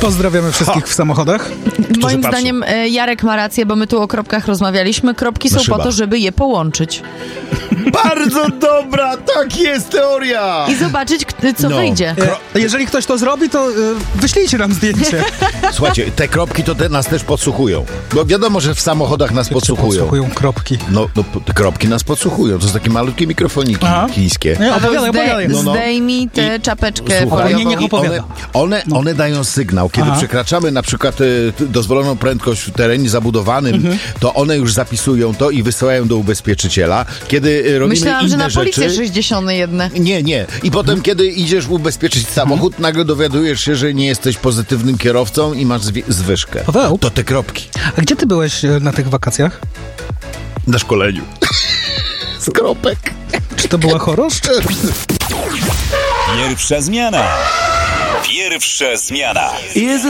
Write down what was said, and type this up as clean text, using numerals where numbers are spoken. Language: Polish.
Pozdrawiamy wszystkich w samochodach. Moim patrzą. zdaniem Jarek ma rację, bo my tu o kropkach rozmawialiśmy. Kropki są po szybach. to, żeby je połączyć. Bardzo dobra, tak jest teoria! I zobaczyć, co wyjdzie. Jeżeli ktoś to zrobi, to wyślijcie nam zdjęcie. Słuchajcie, te kropki to nas też podsłuchują. Bo wiadomo, że w samochodach nas podsłuchują. Podsłuchują kropki. No, te kropki nas podsłuchują. To są takie malutkie mikrofoniki chińskie. Nie, Paweł, opowiadaj. zdejmij tę czapeczkę Słuchaj, foliową. niech opowiada. one dają sygnał. Kiedy przekraczamy na przykład dozwoloną prędkość w terenie zabudowanym, to one już zapisują to i wysyłają do ubezpieczyciela. Kiedy robimy Myślałam, że inne na policję rzeczy... 61. Nie. I potem, kiedy idziesz ubezpieczyć samochód, nagle dowiadujesz się, że nie jesteś pozytywnym kierowcą i masz zwyżkę. Paweł? To te kropki. A gdzie ty byłeś na tych wakacjach? Na szkoleniu. Z kropek. Czy to była choroszcz? Pierwsza zmiana. Pierwsza zmiana. Is